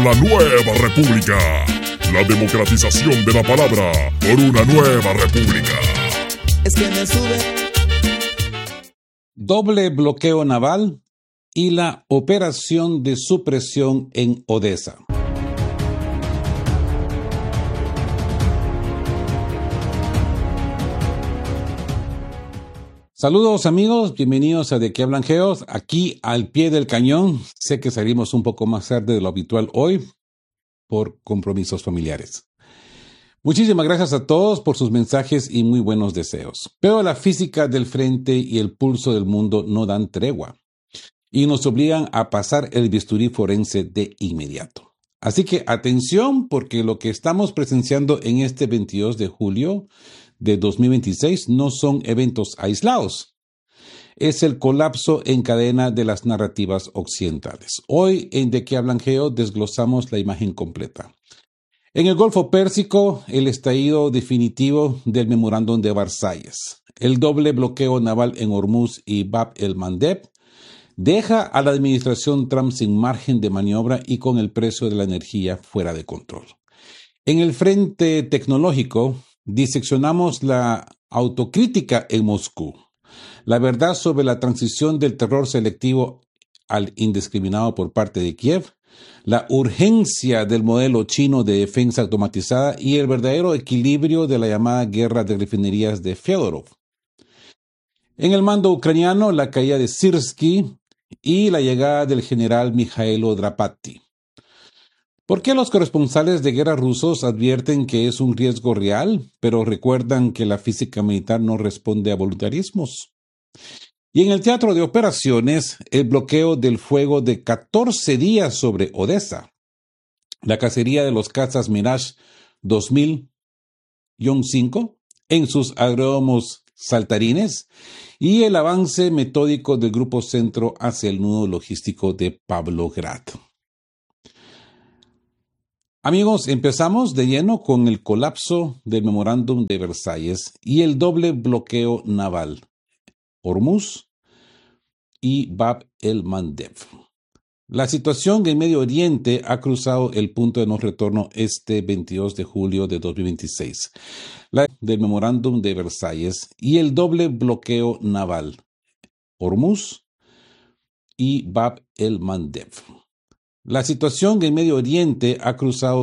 la nueva república. La democratización de la palabra por una nueva república. Es que me sube. Doble bloqueo naval y la operación de supresión en Odessa. Saludos amigos, bienvenidos a De Qué Hablan Geos, aquí al pie del cañón. Sé que salimos un poco más tarde de lo habitual hoy por compromisos familiares. Muchísimas gracias a todos por sus mensajes y muy buenos deseos. Pero la física del frente y el pulso del mundo no dan tregua y nos obligan a pasar el bisturí forense de inmediato. Así que atención, porque lo que estamos presenciando en este 22 de julio de 2026 no son eventos aislados. Es el colapso en cadena de las narrativas occidentales. Hoy en De Qué Hablan Geo desglosamos la imagen completa. En el Golfo Pérsico, el estallido definitivo del Memorándum de Versalles. El doble bloqueo naval en Hormuz y Bab el-Mandeb deja a la administración Trump sin margen de maniobra y con el precio de la energía fuera de control. En el frente tecnológico, diseccionamos la autocrítica en Moscú, la verdad sobre la transición del terror selectivo al indiscriminado por parte de Kiev, la urgencia del modelo chino de defensa automatizada y el verdadero equilibrio de la llamada guerra de refinerías de Fedorov. En el mando ucraniano, la caída de Syrskyi y la llegada del general Mijailo Drapati. ¿Por qué los corresponsales de guerra rusos advierten que es un riesgo real, pero recuerdan que la física militar no responde a voluntarismos? Y en el teatro de operaciones, el bloqueo del fuego de 14 días sobre Odessa, la cacería de los cazas Mirage 2000-5 en sus aeródromos saltarines y el avance metódico del Grupo Centro hacia el nudo logístico de Pavlograd. Amigos, empezamos de lleno con el colapso del Memorándum de Versalles y el doble bloqueo naval, Hormuz y Bab el-Mandeb. La situación en Medio Oriente ha cruzado el punto de no retorno este 22 de julio de 2026. La del Memorándum de Versalles y el doble bloqueo naval, Hormuz y Bab el-Mandeb. La situación en Medio Oriente ha cruzado